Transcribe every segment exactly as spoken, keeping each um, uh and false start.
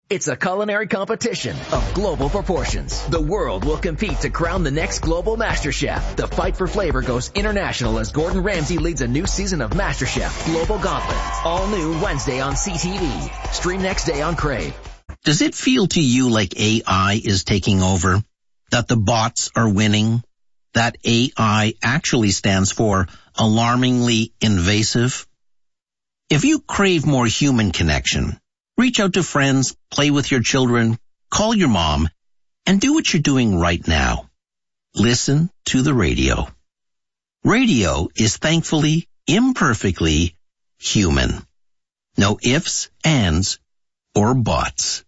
It's a culinary competition of global proportions. The world will compete to crown the next global master chef. The fight for flavor goes international as Gordon Ramsay leads a new season of MasterChef Global Gauntlet. All new Wednesday on C T V. Stream next day on Crave. Does it feel to you like A I is taking over? That the bots are winning? That A I actually stands for alarmingly invasive? If you crave more human connection, reach out to friends, play with your children, call your mom, and do what you're doing right now. Listen to the radio. Radio is thankfully, imperfectly human. No ifs, ands, or buts.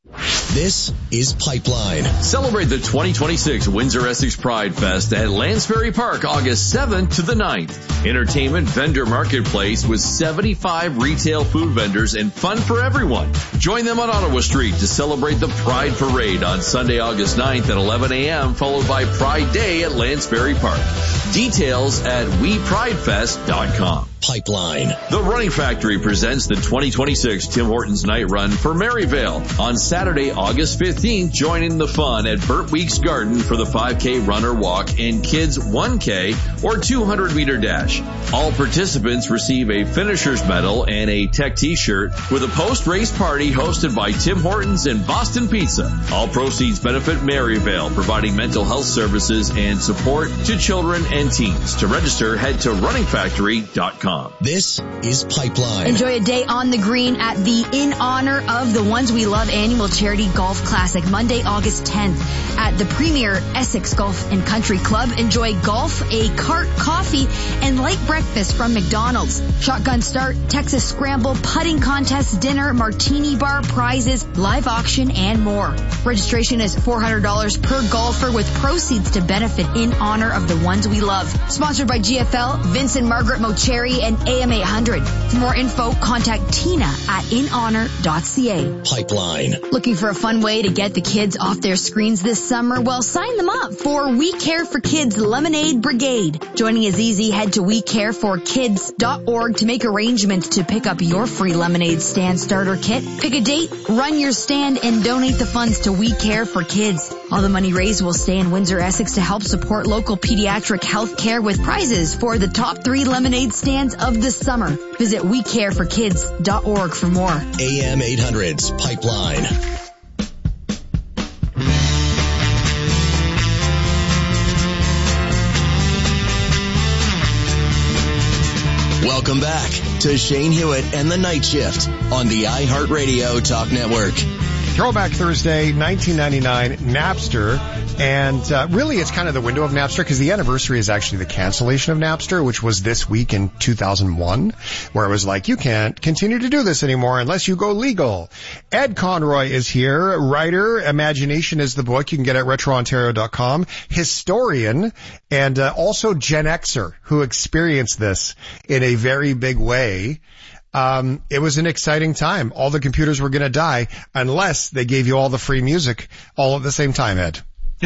This is Pipeline. Celebrate the twenty twenty-six Windsor-Essex Pride Fest at Lansbury Park August seventh to the ninth. Entertainment vendor marketplace with seventy-five retail food vendors and fun for everyone. Join them on Ottawa Street to celebrate the Pride Parade on Sunday, August ninth at eleven a.m. followed by Pride Day at Lansbury Park. Details at we pride fest dot com. Pipeline. The Running Factory presents the twenty twenty-six Tim Hortons Night Run for Maryvale on Saturday, August fifteenth. Join in the fun at Burt Weeks Garden for the five K run or walk and kids one K or two hundred meter dash. All participants receive a finisher's medal and a tech t-shirt with a post-race party hosted by Tim Hortons and Boston Pizza. All proceeds benefit Maryvale, providing mental health services and support to children and teens. To register, head to running factory dot com. This is Pipeline. Enjoy a day on the green at the In Honor of the Ones We Love annual charity golf classic Monday, August tenth at the premier Essex Golf and Country Club. Enjoy golf, a cart, coffee, and light breakfast from McDonald's. Shotgun start, Texas scramble, putting contest, dinner, martini bar, prizes, live auction, and more. Registration is four hundred dollars per golfer with proceeds to benefit In Honor of the Ones We Love. Sponsored by G F L, Vincent Margaret Mocheri, and A M eight hundred. For more info, contact Tina at in honor dot c a. Pipeline. Looking for a fun way to get the kids off their screens this summer? Well, sign them up for We Care for Kids Lemonade Brigade. Joining is easy. Head to we care for kids dot org to make arrangements to pick up your free lemonade stand starter kit. Pick a date, run your stand, and donate the funds to We Care for Kids. All the money raised will stay in Windsor, Essex to help support local pediatric health care with prizes for the top three lemonade stands of the summer. Visit we care for kids dot org for more. A M eight hundred's Pipeline. Welcome back to Shane Hewitt and the Night Shift on the iHeartRadio Talk Network. Throwback Thursday, nineteen ninety-nine, Napster. And uh, really, it's kind of the window of Napster because the anniversary is actually the cancellation of Napster, which was this week in two thousand one, where it was like, you can't continue to do this anymore unless you go legal. Ed Conroy is here, writer. Imagination is the book. You can get it at retro ontario dot com. Historian and uh, also Gen Xer who experienced this in a very big way. Um, it was an exciting time. All the computers were going to die unless they gave you all the free music all at the same time, Ed.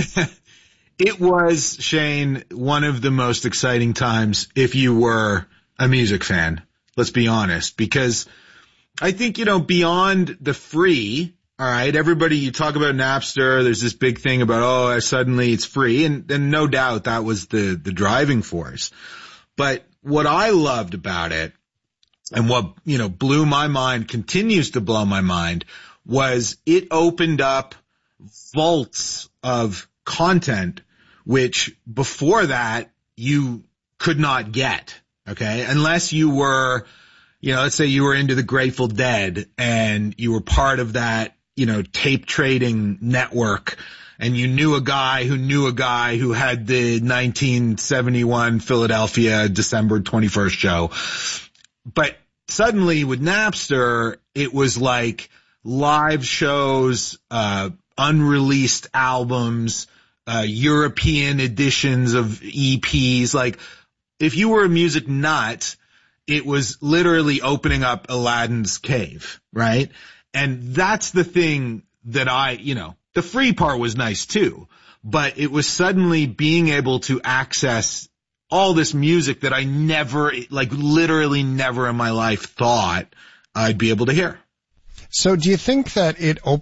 It was, Shane, one of the most exciting times if you were a music fan. Let's be honest, because I think, you know, beyond the free, all right, everybody, you talk about Napster, there's this big thing about, oh, suddenly it's free. And, and no doubt that was the, the driving force. But what I loved about it and what, you know, blew my mind, continues to blow my mind, was it opened up vaults of content, which before that you could not get, okay? Unless you were, you know, let's say you were into the Grateful Dead and you were part of that, you know, tape trading network and you knew a guy who knew a guy who had the nineteen seventy-one Philadelphia December twenty-first show. But suddenly with Napster, it was like live shows, uh, unreleased albums, uh, European editions of E Ps. Like, if you were a music nut, it was literally opening up Aladdin's cave, right? And that's the thing that I, you know, the free part was nice too, but it was suddenly being able to access all this music that I never, like literally never in my life thought I'd be able to hear. So do you think that it opened